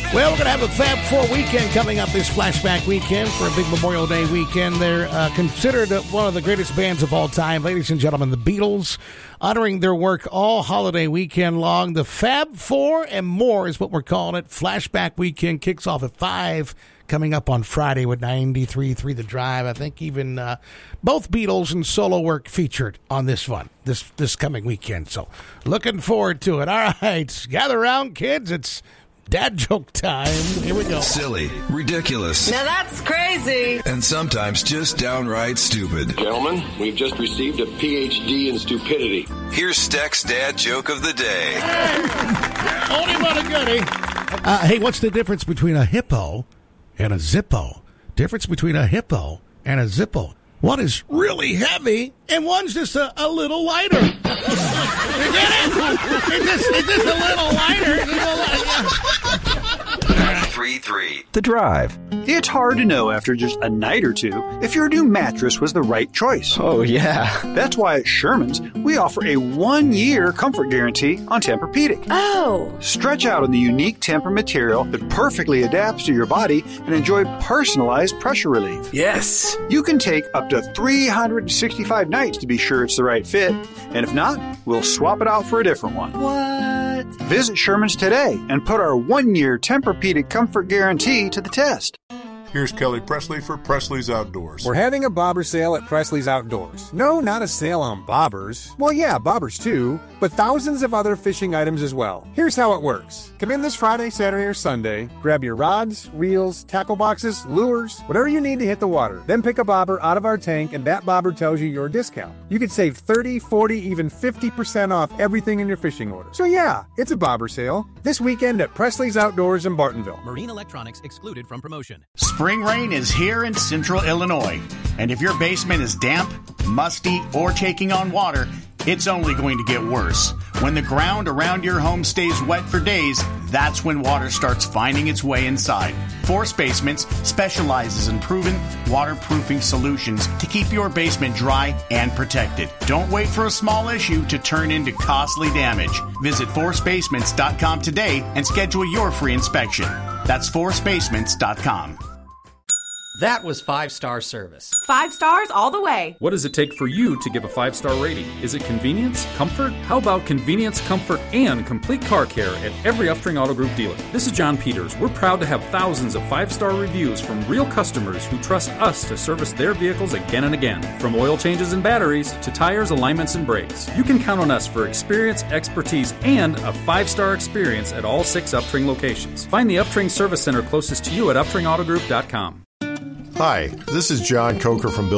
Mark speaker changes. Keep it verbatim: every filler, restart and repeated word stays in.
Speaker 1: Well, we're going to have a Fab Four weekend coming up this flashback weekend for a big Memorial Day weekend. They're uh, considered one of the greatest bands of all time. Ladies and gentlemen, the Beatles, honoring their work all holiday weekend long. The Fab Four and more is what we're calling it. Flashback weekend kicks off at five, coming up on Friday with ninety-three point three The Drive. I think even uh, both Beatles and solo work featured on this one, this, this coming weekend. So looking forward to it. All right, gather around, kids. It's dad joke time. Here we go.
Speaker 2: Silly, ridiculous.
Speaker 3: Now that's crazy.
Speaker 2: And sometimes just downright stupid.
Speaker 4: Gentlemen, we've just received a P H D in stupidity.
Speaker 2: Here's Steck's dad joke of the day.
Speaker 1: Hey, only but a goodie. Uh, hey, what's the difference between a hippo and a Zippo? Difference between a hippo and a Zippo. One is really heavy, and one's just a, a little lighter. You get it? It's just, it's just a little lighter. It's a little lighter.
Speaker 2: three three
Speaker 5: The Drive.
Speaker 6: It's hard to know after just a night or two if your new mattress was the right choice.
Speaker 5: Oh, yeah.
Speaker 6: That's why at Sherman's, we offer a one-year comfort guarantee on Tempur-Pedic.
Speaker 3: Oh.
Speaker 6: Stretch out on the unique Tempur material that perfectly adapts to your body and enjoy personalized pressure relief.
Speaker 5: Yes.
Speaker 6: You can take up to three hundred sixty-five nights to be sure it's the right fit, and if not, we'll swap it out for a different one.
Speaker 3: What?
Speaker 6: Visit Sherman's today and put our one-year Tempur-Pedic comfort guarantee to the test.
Speaker 7: Here's Kelly Presley for Presley's Outdoors.
Speaker 8: We're having a bobber sale at Presley's Outdoors. No, not a sale on bobbers. Well, yeah, bobbers too, but thousands of other fishing items as well. Here's how it works. Come in this Friday, Saturday, or Sunday, grab your rods, reels, tackle boxes, lures, whatever you need to hit the water. Then pick a bobber out of our tank, and that bobber tells you your discount. You could save thirty, forty, even fifty percent off everything in your fishing order. So yeah, it's a bobber sale. This weekend at Presley's Outdoors in Bartonville.
Speaker 9: Marine electronics excluded from promotion.
Speaker 10: Spring rain is here in central Illinois, and if your basement is damp, musty, or taking on water, it's only going to get worse. When the ground around your home stays wet for days, that's when water starts finding its way inside. Force Basements specializes in proven waterproofing solutions to keep your basement dry and protected. Don't wait for a small issue to turn into costly damage. Visit force basements dot com today and schedule your free inspection. That's force basements dot com.
Speaker 9: That was five-star service.
Speaker 11: Five stars all the way.
Speaker 12: What does it take for you to give a five-star rating? Is it convenience? Comfort? How about convenience, comfort, and complete car care at every Uftring Auto Group dealer? This is John Peters. We're proud to have thousands of five-star reviews from real customers who trust us to service their vehicles again and again. From oil changes and batteries to tires, alignments, and brakes. You can count on us for experience, expertise, and a five-star experience at all six Uftring locations. Find the Uftring Service Center closest to you at uftring auto group dot com.
Speaker 13: Hi, this is John Coker from Bill